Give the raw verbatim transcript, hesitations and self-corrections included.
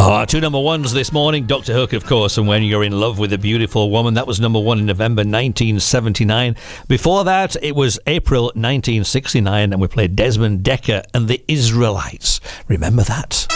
Oh, two number ones this morning. Doctor Hook, of course, and When You're in Love with a Beautiful Woman. That was number one in November nineteen seventy-nine. Before that, it was April nineteen sixty-nine, and we played Desmond Dekker and the Israelites. Remember that?